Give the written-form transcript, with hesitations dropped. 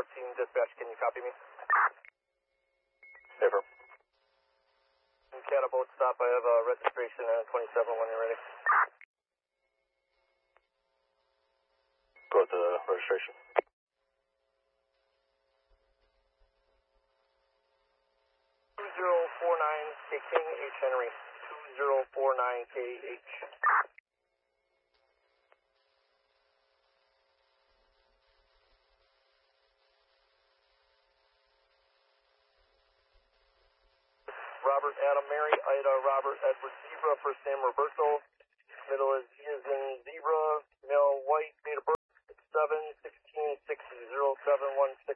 Tower Team Dispatch, can you copy me? Affirm. Catapult stop, I have a registration at 27 when you're ready. Go with the registration. 2049K King H Henry. 2049KH. Robert Adam Mary Ida Robert Edward Zebra, first name Roberto, middle is Z as in zebra, male white, date of birth 7/16/60716.